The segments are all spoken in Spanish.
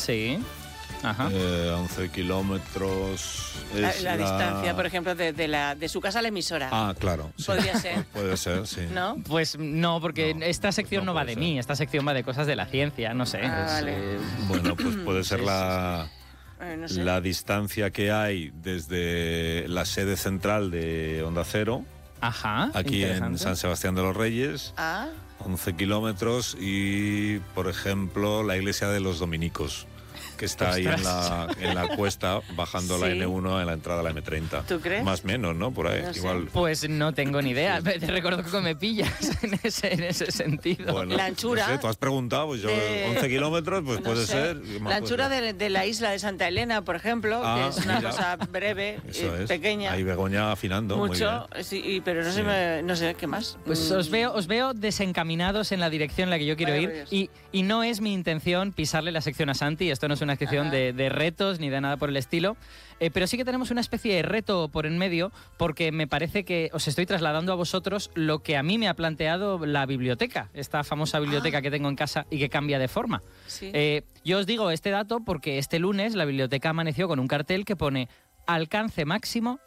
Sí. Ajá. 11 kilómetros. Es la distancia, por ejemplo, de su casa a la emisora. Ah, claro. Sí. Podría ser. Puede ser, sí. ¿No? Pues no, porque esta sección no va de mí, esta sección va de cosas de la ciencia, no sé. Vale. Bueno, pues puede ser no sé. la distancia que hay desde la sede central de Onda Cero, Ajá. aquí en interesante. San Sebastián de los Reyes, 11 kilómetros, y, por ejemplo, la iglesia de los dominicos, que está ahí en la cuesta, bajando la Sí. N1 en la entrada a la M30. ¿Tú crees? Más o menos, ¿no? Por ahí, No sé. igual. Pues no tengo ni idea. Te recuerdo que me pillas en ese sentido. Bueno, La anchura no sé, tú has preguntado, pues yo, de- 11 kilómetros, pues No puede sé. ser. La anchura de la isla de Santa Elena, por ejemplo, que es una mira. cosa breve, Eso es. pequeña. Ahí Begoña afinando. Mucho, Muy sí, pero no, Sí. no sé qué más. Pues os veo desencaminados en la dirección en la que yo quiero Vaya ir y no es mi intención pisarle la sección a Santi. Esto no es una sección de retos ni de nada por el estilo, pero sí que tenemos una especie de reto por en medio, porque me parece que os estoy trasladando a vosotros lo que a mí me ha planteado la biblioteca, esta famosa biblioteca que tengo en casa y que cambia de forma. Sí. Yo os digo este dato porque este lunes la biblioteca amaneció con un cartel que pone alcance máximo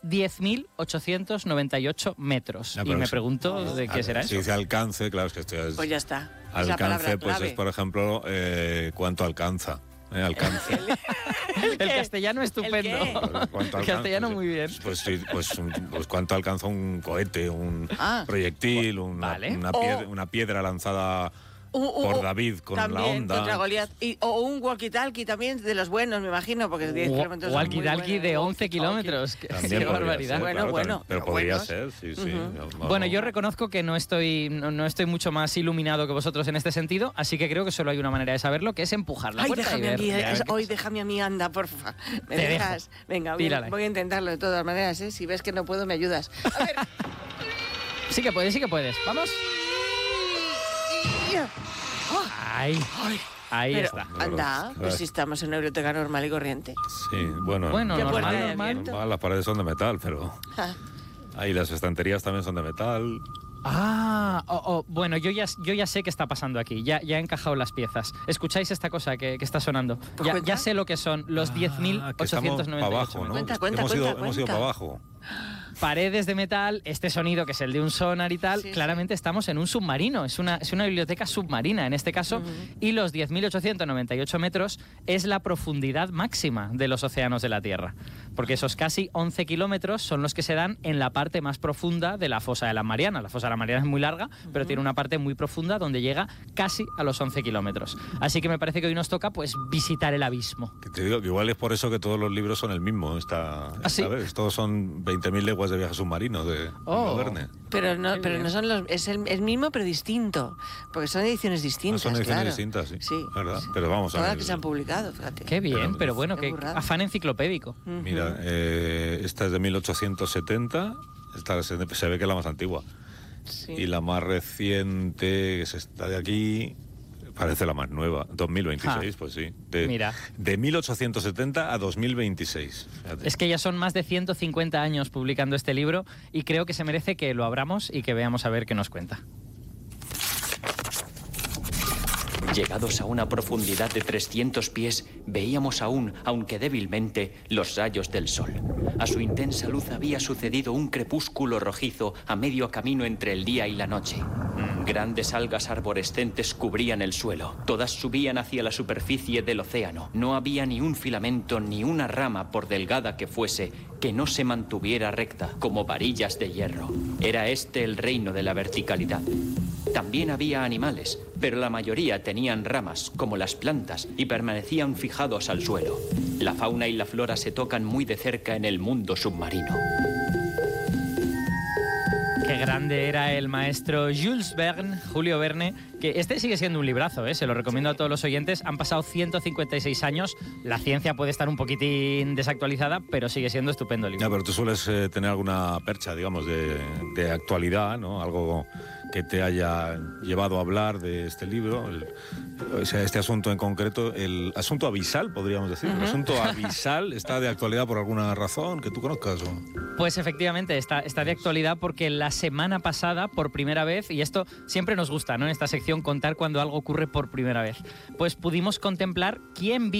10.898 metros. Ya, Y pero me eso- pregunto de qué será Si eso. dice alcance, claro, es que esto ya es. Pues ya está. Es la palabra Alcance, pues clave. es, por ejemplo, cuánto alcanza. Alcance. El castellano estupendo. ¿El qué? ¿Cuánto El castellano alcanza? muy bien. Pues sí, pues cuánto alcanza un cohete, un proyectil, Vale. una piedra lanzada por David con también, la onda. contra Goliat. O un walkie-talkie también de los buenos, me imagino, porque 10 kilómetros. son muy Walkie-talkie buenos. de 11 kilómetros. También Qué podría barbaridad. ser, Bueno, claro, bueno, también, pero pero podría buenos. ser, sí, sí. Bueno, yo reconozco que no estoy mucho más iluminado que vosotros en este sentido, así que creo que solo hay una manera de saberlo, que es empujar la Ay, puerta y déjame a ver. mí, ver qué hoy pasa. déjame a mí, anda, porfa. ¿Me Te dejas? dejo. Venga, Tírale. voy a intentarlo de todas maneras, ¿eh? Si ves que no puedo, me ayudas. A ver. Sí que puedes, sí que puedes. Vamos. Ahí. Ahí Pero, está. anda, pues si estamos en una biblioteca normal y corriente. Sí, bueno, Bueno, ¿Qué puerta hay normal. abierta? las paredes son de metal, pero Ah, ahí las estanterías también son de metal. Bueno, yo ya sé qué está pasando aquí. Ya he encajado las piezas. ¿Escucháis esta cosa que está sonando? Pues cuenta. Ya sé lo que son los Que estamos para 10.898 abajo, ¿no? Cuenta, hemos ido cuenta. para abajo. Paredes de metal, este sonido que es el de un sonar y tal, Sí, claramente estamos en un submarino, es una biblioteca submarina en este caso, y los 10.898 metros es la profundidad máxima de los océanos de la Tierra, porque esos casi 11 kilómetros son los que se dan en la parte más profunda de la fosa de las Marianas. La fosa de las Marianas es muy larga, pero tiene una parte muy profunda donde llega casi a los 11 kilómetros. Así que me parece que hoy nos toca pues visitar el abismo. Que te digo que igual es por eso que todos los libros son el mismo. Esta sí? vez. Todos son 20.000 leguas de viaje submarino de Verne. pero no bien. son los. Es el mismo, pero distinto. Porque son ediciones distintas. Son ediciones claro. distintas, sí. Sí. ¿Verdad? Pero vamos Todas a las ver. que se han publicado, fíjate. Qué bien, pero bueno, Qué qué burrada. afán enciclopédico. Mira, esta es de 1870. Esta se ve que es la más antigua. Sí. Y la más reciente, que es esta de aquí, parece la más nueva. 2026, pues sí. Mira. De 1870 a 2026. Fíjate. Es que ya son más de 150 años publicando este libro y creo que se merece que lo abramos y que veamos a ver qué nos cuenta. Llegados a una profundidad de 300 pies, veíamos aún, aunque débilmente, los rayos del sol. A su intensa luz había sucedido un crepúsculo rojizo a medio camino entre el día y la noche. Grandes algas arborescentes cubrían el suelo. Todas subían hacia la superficie del océano. No había ni un filamento ni una rama, por delgada que fuese, que no se mantuviera recta, como varillas de hierro. Era este el reino de la verticalidad. También había animales, pero la mayoría tenían ramas, como las plantas, y permanecían fijados al suelo. La fauna y la flora se tocan muy de cerca en el mundo submarino. Qué grande era el maestro Jules Verne, Julio Verne, que este sigue siendo un librazo, se lo recomiendo a todos los oyentes. Han pasado 156 años, la ciencia puede estar un poquitín desactualizada, pero sigue siendo estupendo el libro. Ya, pero tú sueles tener alguna percha, digamos, de actualidad, ¿no? Algo que te haya llevado a hablar de este libro, o sea, este asunto en concreto, el asunto abisal, podríamos decir. El asunto abisal está de actualidad por alguna razón que tú conozcas, ¿o? Pues efectivamente, está de actualidad porque la semana pasada, por primera vez, y esto siempre nos gusta, ¿no? En esta sección contar cuando algo ocurre por primera vez, pues pudimos contemplar quién vive